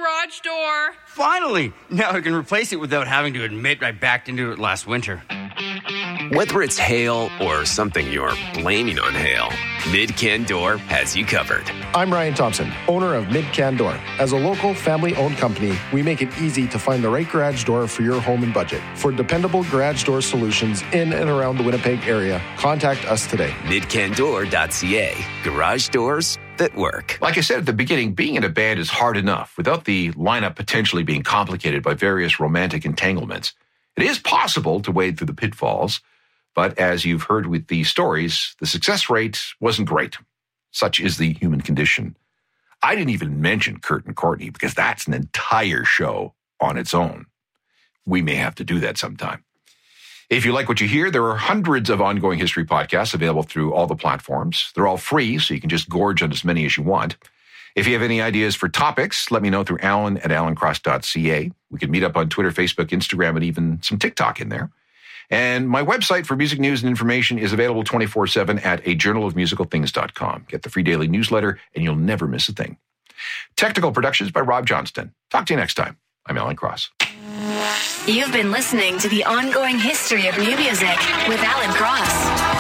garage door. Finally! Now I can replace it without having to admit I backed into it last winter. Whether it's hail or something you're blaming on hail, Mid-Can Door has you covered. I'm Ryan Thompson, owner of Mid-Can Door. As a local, family-owned company, we make it easy to find the right garage door for your home and budget. For dependable garage door solutions in and around the Winnipeg area, contact us today. MidCanDoor.ca. Garage doors that work. Like I said at the beginning, being in a band is hard enough without the lineup potentially being complicated by various romantic entanglements. It is possible to wade through the pitfalls, but as you've heard with these stories, the success rate wasn't great. Such is the human condition. I didn't even mention Kurt and Courtney because that's an entire show on its own. We may have to do that sometime. If you like what you hear, there are hundreds of ongoing history podcasts available through all the platforms. They're all free, so you can just gorge on as many as you want. If you have any ideas for topics, let me know through alan@alancross.ca. We can meet up on Twitter, Facebook, Instagram, and even some TikTok in there. And my website for music news and information is available 24/7 at ajournalofmusicalthings.com. Get the free daily newsletter, and you'll never miss a thing. Technical productions by Rob Johnston. Talk to you next time. I'm Alan Cross. You've been listening to the ongoing history of new music with Alan Cross.